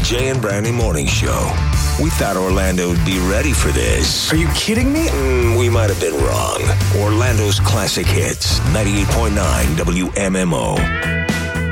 Jay and Brandy Morning Show. We thought Orlando would be ready for this. Are you kidding me? We might have been wrong. Orlando's classic hits, 98.9 WMMO.